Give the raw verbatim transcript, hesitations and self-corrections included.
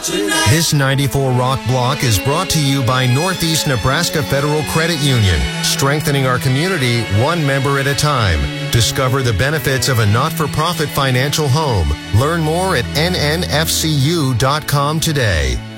This ninety-four Rock Block is brought to you by Northeast Nebraska Federal Credit Union, strengthening our community one member at a time. Discover the benefits of a not-for-profit financial home. Learn more at N N F C U dot com today.